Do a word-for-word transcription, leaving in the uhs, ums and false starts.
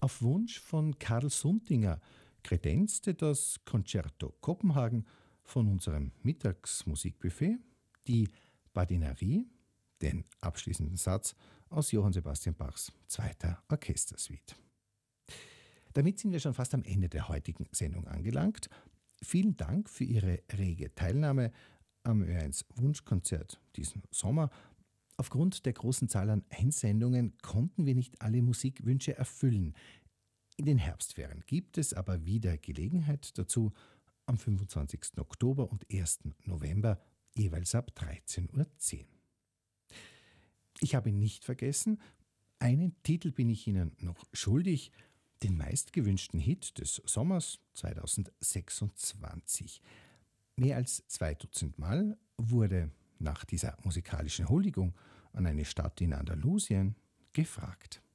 Auf Wunsch von Karl Suntinger kredenzte das Concerto Kopenhagen von unserem Mittagsmusikbuffet die Badinerie, den abschließenden Satz aus Johann Sebastian Bachs zweiter Orchestersuite. Damit sind wir schon fast am Ende der heutigen Sendung angelangt. Vielen Dank für Ihre rege Teilnahme am Ö eins Wunschkonzert diesen Sommer. Aufgrund der großen Zahl an Einsendungen konnten wir nicht alle Musikwünsche erfüllen. In den Herbstferien gibt es aber wieder Gelegenheit dazu, am fünfundzwanzigsten Oktober und ersten November jeweils ab dreizehn Uhr zehn. Ich habe nicht vergessen, einen Titel bin ich Ihnen noch schuldig, den meistgewünschten Hit des Sommers zweitausendsechsundzwanzig. Mehr als zwei Dutzend Mal wurde nach dieser musikalischen Huldigung an eine Stadt in Andalusien gefragt.